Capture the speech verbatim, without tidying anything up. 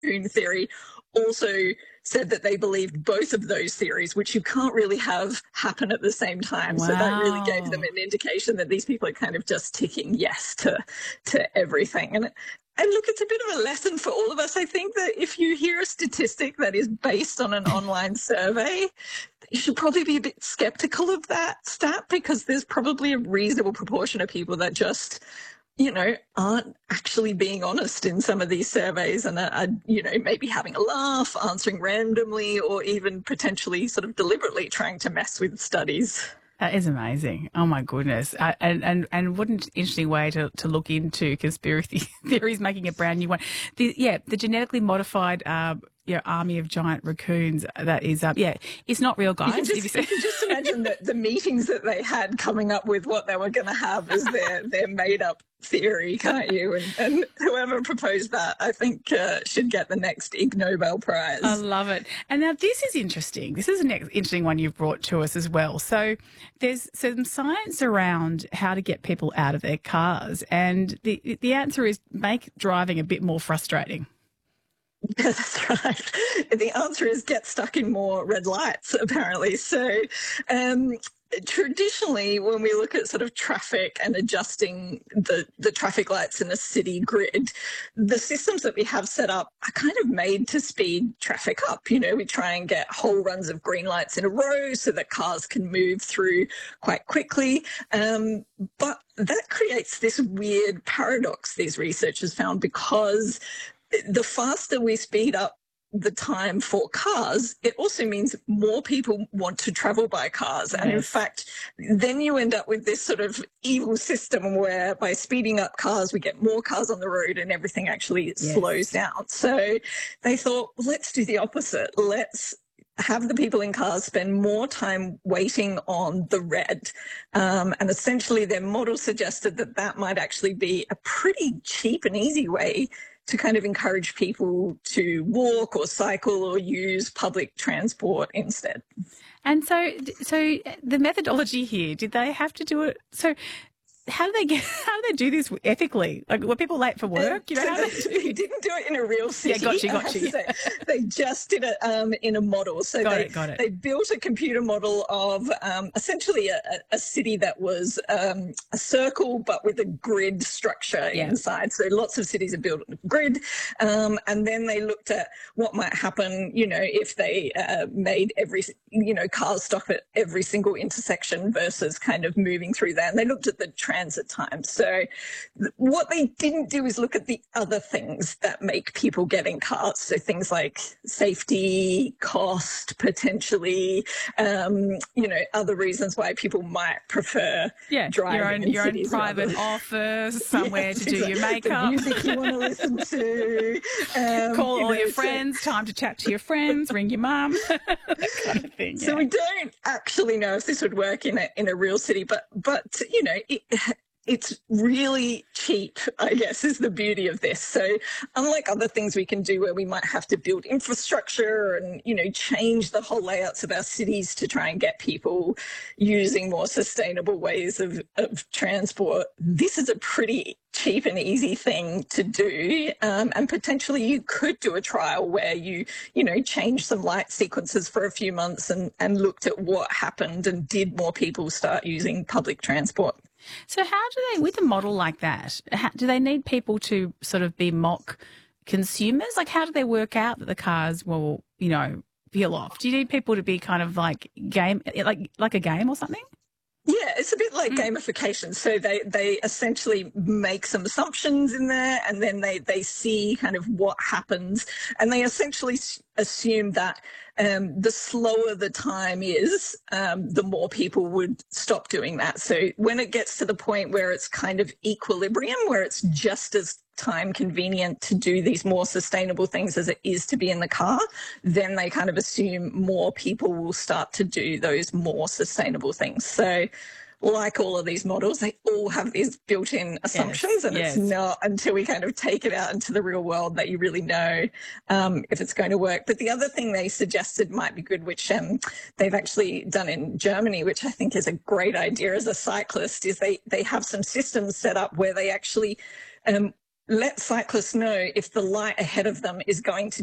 raccoon theory also said that they believed both of those theories, which you can't really have happen at the same time. Wow. So that really gave them an indication that these people are kind of just ticking yes to to everything. And and look, it's a bit of a lesson for all of us. I think that if you hear a statistic that is based on an online survey, you should probably be a bit skeptical of that stat, because there's probably a reasonable proportion of people that just, you know, aren't actually being honest in some of these surveys and are, are, you know, maybe having a laugh, answering randomly, or even potentially sort of deliberately trying to mess with studies. That is amazing. Oh, my goodness. Uh, and, and, and what an interesting way to, to look into conspiracy theories, making a brand new one. The, yeah, the genetically modified uh, you know, army of giant raccoons, that is, uh, yeah, it's not real, guys. You can just, you can just imagine the, the meetings that they had coming up with what they were going to have as their, their made-up theory, can't you? And, and whoever proposed that, I think, uh, should get the next Ig Nobel Prize. I love it. And now this is interesting. This is an interesting one you've brought to us as well. So there's some science around how to get people out of their cars, and the the answer is make driving a bit more frustrating. Yeah, that's right. The answer is get stuck in more red lights, apparently. So um, traditionally, when we look at sort of traffic and adjusting the, the traffic lights in a city grid, the systems that we have set up are kind of made to speed traffic up. You know, we try and get whole runs of green lights in a row so that cars can move through quite quickly. Um, but that creates this weird paradox, these researchers found, because the faster we speed up the time for cars, it also means more people want to travel by cars. Yes. And in fact, then you end up with this sort of evil system where by speeding up cars, we get more cars on the road and everything actually yes. slows down. So they thought, well, let's do the opposite. Let's have the people in cars spend more time waiting on the red. Um, and essentially their model suggested that that might actually be a pretty cheap and easy way to kind of encourage people to walk or cycle or use public transport instead. And so, so the methodology here, did they have to do it? So how do they get, how do they do this ethically? Like, were people late for work? You know, how they, they didn't do it in a real city. Yeah, got you, got you. Say, they just did it um, in a model. So got they, it, got it. they built a computer model of um, essentially a, a city that was um, a circle, but with a grid structure yeah. inside. So lots of cities are built on a grid. Um, and then they looked at what might happen, you know, if they uh, made every, you know, cars stop at every single intersection versus kind of moving through that. And they looked at the transit time. So what they didn't do is look at the other things that make people get in cars. So things like safety, cost, potentially, um, you know, other reasons why people might prefer yeah, driving your own, in your own private rather. office, somewhere yes, to do exactly. your makeup. The music you want to listen to. Um, Call you all know, your so, friends, time to chat to your friends, ring your mum, that kind of thing. Yeah. So we don't actually know if this would work in a, in a real city, but, but you know, it, it's really cheap, I guess, is the beauty of this. So unlike other things we can do where we might have to build infrastructure and, you know, change the whole layouts of our cities to try and get people using more sustainable ways of, of transport, this is a pretty cheap and easy thing to do. Um, and potentially you could do a trial where you, you know, change some light sequences for a few months and, and looked at what happened and did more people start using public transport. So how do they, with a model like that, how, do they need people to sort of be mock consumers? Like, how do they work out that the cars will, you know, peel off? Do you need people to be kind of like game, like like a game or something? Yeah, it's a bit like mm. gamification. So they, they essentially make some assumptions in there and then they, they see kind of what happens. And they essentially assume that um, the slower the time is, um, the more people would stop doing that. So when it gets to the point where it's kind of equilibrium, where it's just as time convenient to do these more sustainable things as it is to be in the car, then they kind of assume more people will start to do those more sustainable things. So like all of these models, they all have these built-in assumptions, yes, and yes. It's not until we kind of take it out into the real world that you really know um, if it's going to work. But the other thing they suggested might be good, which um, they've actually done in Germany, which I think is a great idea as a cyclist, is they, they have some systems set up where they actually um, let cyclists know if the light ahead of them is going to